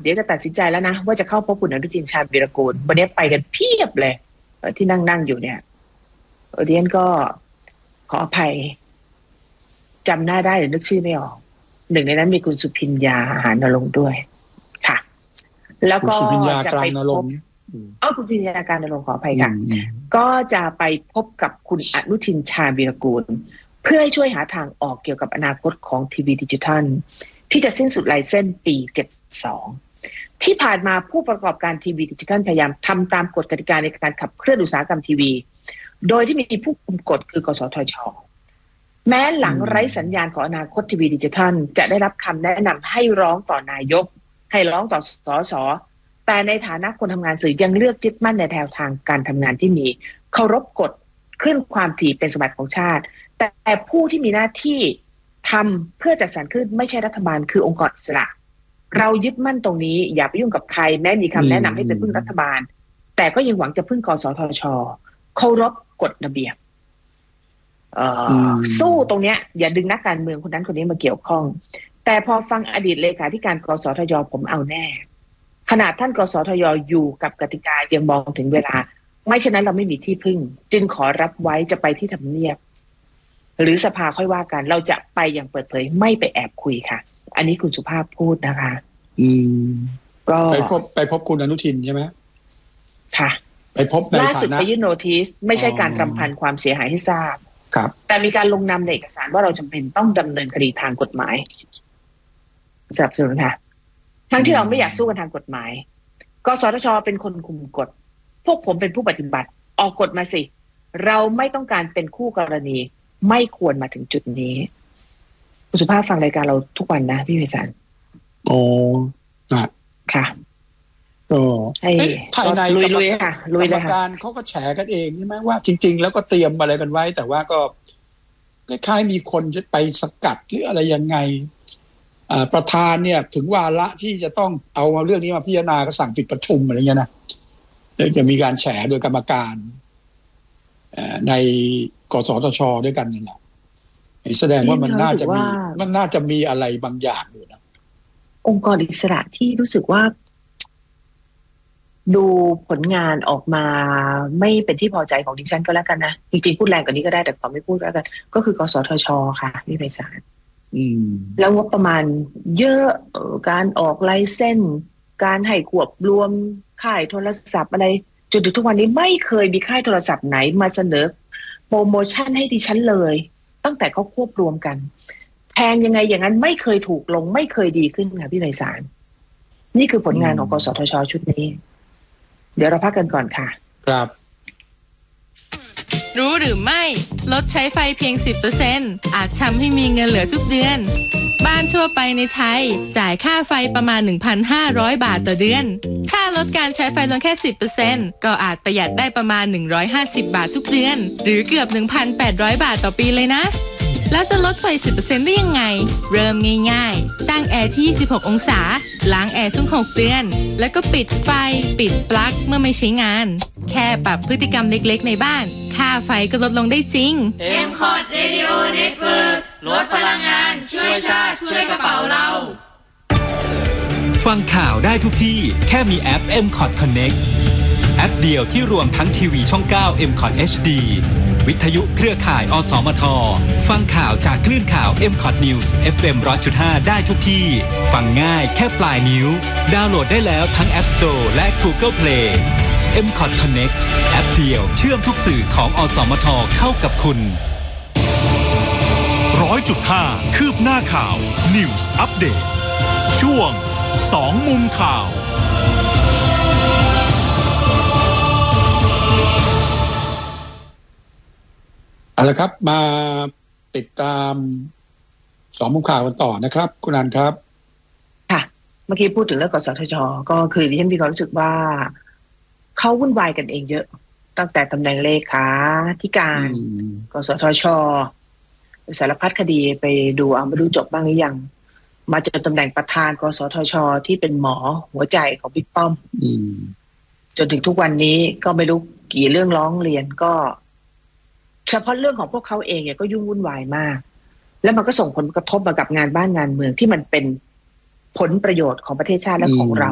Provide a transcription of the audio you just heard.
ดี๋ยวจะตัดสินใจแล้วนะว่าจะเข้าพบคุณอนุทินชาญวีรกูลวันนี้ไปกันเพียบเลยที่นั่งอยู่เนี่ยเรียนก็ขออภัยจำหน้าได้หรือนึกชื่อไม่ออกหนึ่งในนั้นมีคุณสุพิญญาหานรงค์ด้วยค่ะแล้วก็จะไปพบคุณสุพิญญาการณรงค์ขออภัยค่ะก็จะไปพบกับคุณอนุทินชาญวีรกูลเพื่อให้ช่วยหาทางออกเกี่ยวกับอนาคตของทีวีดิจิทัลที่จะสิ้นสุดไลเซนส์ปี72ที่ผ่านมาผู้ประกอบการทีวีดิจิทัลพยายามทำตามกฎกติกาในการขับเคลื่อนอุตสาหกรรมทีวีโดยที่มีผู้คุมกฎคือกสทช.แม้หลังไร้สัญญาณของอนาคตทีวีดิจิทัลจะได้รับคำแนะนำให้ร้องต่อนายกให้ร้องต่อสสแต่ในฐานะคนทำงานสื่อยังเลือกยึดมั่นในแนวทางการทำงานที่มีเคารพกฎคลื่นความถี่เป็นสมบัติของชาติแต่ผู้ที่มีหน้าที่ทำเพื่อจัดสรรคลื่นไม่ใช่รัฐบาลคือองค์กรอิสระเรายึดมั่นตรงนี้อย่าไปยุ่งกับใครแม้มีคำแนะนำให้เป็นพึ่งรัฐบาลแต่ก็ยังหวังจะพึ่งกสทช.เคารพกฎระเบียบสู้ตรงเนี้ยอย่าดึงนักการเมืองคนนั้นคนนี้มาเกี่ยวข้องแต่พอฟังอดีตเลขาธิการกสทช.ผมเอาแน่ขนาดท่านกสทช.อยู่กับกติกายังมองถึงเวลาไม่ฉะนั้นเราไม่มีที่พึ่งจึงขอรับไว้จะไปที่ทำเนียบหรือสภาค่อยว่ากันเราจะไปอย่างเปิดเผยไม่ไปแอบคุยค่ะอันนี้คุณสุภาพพูดนะคะก็ไปพบคุณอนุทินใช่ไหมค่ะไปพบในฐานะล่าสุดไปยื่นโนติสไม่ใช่การรำพันความเสียหายให้ทราบครับแต่มีการลงนามในเอกสารว่าเราจำเป็นต้องดำเนินคดีทางกฎหมายสนับสนุนค่ะทั้งที่เราไม่อยากสู้กันทางกฎหมายกสทช.เป็นคนคุมกฎพวกผมเป็นผู้ปฏิบัติออกกฎมาสิเราไม่ต้องการเป็นคู่กรณีไม่ควรมาถึงจุดนี้คุณสุภาพฟังรายการเราทุกวันนะพี่วิสารโอ้ค่ะภายในกรรมการเขาก็แฉกันเองใช่ไหมว่าจริงๆแล้วก็เตรียมอะไรกันไว้แต่ว่าก็คล้ายๆมีคนจะไปสกัดหรืออะไรยังไงประธานเนี่ยถึงวาระที่จะต้องเอาเรื่องนี้มาพิจารณาก็สั่งปิดประชุมอะไรเงี้ยนะจะมีการแฉโดยกรรมการในกสทช.ด้วยกันนี่แหละแสดงว่ามันน่าจะมีอะไรบางอย่างอยู่นะองค์กรอิสระที่รู้สึกว่าดูผลงานออกมาไม่เป็นที่พอใจของดิฉันก็แล้วกันนะจริงๆพูดแรงกว่านี้ก็ได้แต่ขอไม่พูดแล้วกันก็คือกสทช.ค่ะพี่ไพศาลแล้วงบประมาณเยอะการออกไลเซนส์การให้ควบรวมค่ายโทรศัพท์อะไรจนถึงทุกวันนี้ไม่เคยมีค่ายโทรศัพท์ไหนมาเสนอโปรโมชั่นให้ดิฉันเลยตั้งแต่เขาควบรวมกันแพงยังไงอย่างนั้นไม่เคยถูกลงไม่เคยดีขึ้นค่ะพี่ไพศาลนี่คือผลงานของกสทช.ชุดนี้เดี๋ยวเราพักกันก่อนค่ะครับรู้หรือไม่ลดใช้ไฟเพียง 10% อาจทำให้มีเงินเหลือทุกเดือนบ้านทั่วไปในไทยจ่ายค่าไฟประมาณ 1,500 บาทต่อเดือนถ้าลดการใช้ไฟลงแค่ 10% ก็อาจประหยัดได้ประมาณ150 บาททุกเดือนหรือเกือบ 1,800 บาทต่อปีเลยนะแล้วจะลดไฟ 10% ได้ยังไงเริ่มง่ายๆตั้งแอร์ที่26องศาล้างแอร์ทุก6เดือนแล้วก็ปิดไฟปิดปลั๊กเมื่อไม่ใช้งานแค่ปรับพฤติกรรมเล็กๆในบ้านค่าไฟก็ลดลงได้จริง M-Cot Radio Network ลดพลังงานช่วยชาติช่วยกระเป๋าเราฟังข่าวได้ทุกที่แค่มีแอป M-Cot Connect แอปเดียวที่รวมทั้งทีวีช่อง 9 M-Cot HD วิทยุเครือข่ายอสมทฟังข่าวจากคลื่นข่าว M-Cot News FM 100.5 ได้ทุกที่ฟังง่ายแค่ปลายนิ้วดาวน์โหลดได้แล้วทั้ง App Store และ Google Play M-Cot Connect แอปเดียวเชื่อมทุกสื่อของอสมทเข้ากับคุณ 100.5 คืบหน้าข่าว News Update ช่วง2มุมข่าวเอาละครับมาติดตาม2มุมข่าวกันต่อนะครับคุณอันครับค่ะเมื่อกี้พูดถึงเรื่องกสทช.ก็คือดิฉันมีความรู้สึกว่าเขาวุ่นวายกันเองเยอะตั้งแต่ตำแหน่งเลขาธิการกสทช.สารพัดคดีไปดูมาดูจบบ้างหรือยังมาจนตำแหน่งประธานกสทช.ที่เป็นหมอหัวใจของบิ๊กป้อมจนถึงทุกวันนี้ก็ไม่รู้กี่เรื่องร้องเรียนก็เฉพาะเรื่องของพวกเขาเองเนี่ยก็ยุ่งวุ่นวายมากแล้วมันก็ส่งผลกระทบมากับงานบ้านงานเมืองที่มันเป็นผลประโยชน์ของประเทศชาติและของเรา